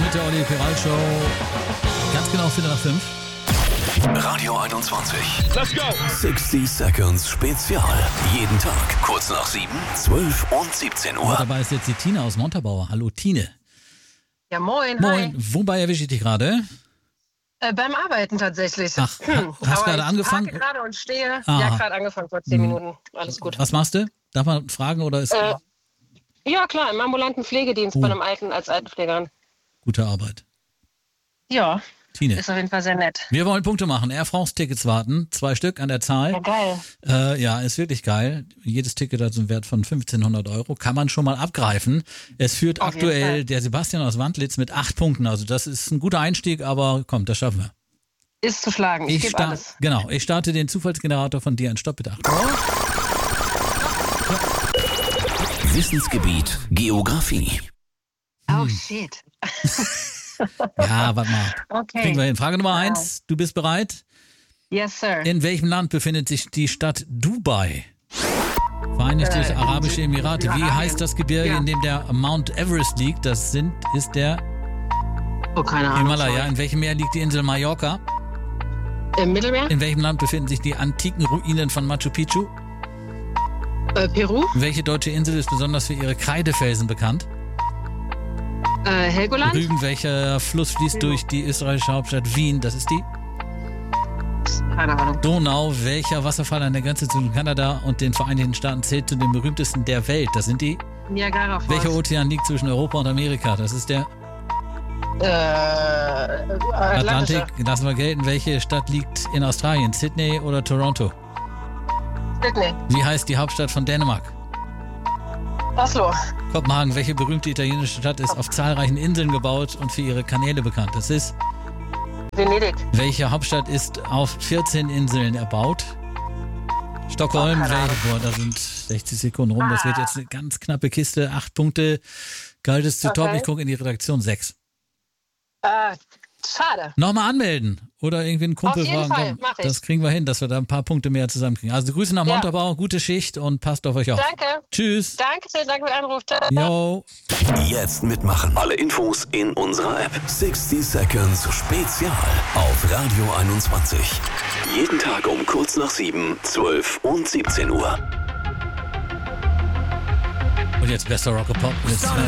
mit der Olli Peral Show. Ganz genau 4:05. Radio 21. Let's go! 60 Seconds Spezial. Jeden Tag kurz nach 7, 12 und 17 Uhr. Und dabei ist jetzt die Tine aus Montabaur. Hallo Tine. Ja, moin. Moin. Hi. Wobei erwische ich dich gerade? Beim Arbeiten tatsächlich. Ach, hast gerade angefangen? Ich gerade und stehe. Ah. Ja, gerade angefangen vor 10 Minuten. Alles gut. Was machst du? Darf man fragen oder ist Ja, klar, im ambulanten Pflegedienst bei einem als Altenpflegerin. gute Arbeit? Ja, Tine. ist auf jeden Fall sehr nett. Wir wollen Punkte machen. Air France Tickets warten. 2 Stück an der Zahl. Ja, geil. Ja, ist wirklich geil. Jedes Ticket hat so einen Wert von 1.500 €. Kann man schon mal abgreifen. Es führt Auf jeden aktuell Fall. der Sebastian aus Wandlitz mit 8 Punkten. Also das ist ein guter Einstieg, aber komm, das schaffen wir. Ist zu schlagen. Ich gebe alles. Genau, ich starte den Zufallsgenerator von dir an. Stopp bitte. Achtung. Wissensgebiet Geografie. Oh, shit. Ja, warte mal. Okay. Kriegen wir hin. Frage Nummer 1. Du bist bereit? Yes, sir. In welchem Land befindet sich die Stadt Dubai? Vereinigte Arabische Emirate. Wie Arabien. heißt das Gebirge, Ja. in dem der Mount Everest liegt? Das ist der Oh, keine Ahnung. Himalaya. In welchem Meer liegt die Insel Mallorca? Im Mittelmeer? In welchem Land befinden sich die antiken Ruinen von Machu Picchu? Peru? Welche deutsche Insel ist besonders für ihre Kreidefelsen bekannt? Helgoland? Rügen, welcher Fluss fließt durch die österreichische Hauptstadt Wien? Das ist die Keine Ahnung. Donau. Welcher Wasserfall an der Grenze zu Kanada und den Vereinigten Staaten zählt zu den berühmtesten der Welt? Das sind die. Niagara Falls. Welcher Ozean liegt zwischen Europa und Amerika? Das ist der Atlantische. Atlantik. Lassen wir gelten. Welche Stadt liegt in Australien? Sydney oder Toronto? Sydney. Wie heißt die Hauptstadt von Dänemark? Oslo. Kopenhagen. Welche berühmte italienische Stadt ist auf zahlreichen Inseln gebaut und für ihre Kanäle bekannt? Das ist. Venedig. Welche Hauptstadt ist auf 14 Inseln erbaut? Stockholm. keine Ahnung. Boah, da sind 60 Sekunden rum. Das wird jetzt eine ganz knappe Kiste. 8 Punkte. Galt es zu top. Okay. Ich gucke in die Redaktion. 6. Schade. Nochmal anmelden oder irgendwie einen Kumpel Auf jeden fragen. Fall, Komm, mach ich. das kriegen wir hin, dass wir da ein paar Punkte mehr zusammenkriegen. Also Grüße nach Ja. Montabaur, gute Schicht und passt auf euch auf. Danke. Tschüss. Danke für den Anruf. Ciao. Jo. Jetzt mitmachen. Alle Infos in unserer App. 60 Seconds Spezial auf Radio 21. Jeden Tag um kurz nach 7, 12 und 17 Uhr. Und jetzt bester Rock and Pop mit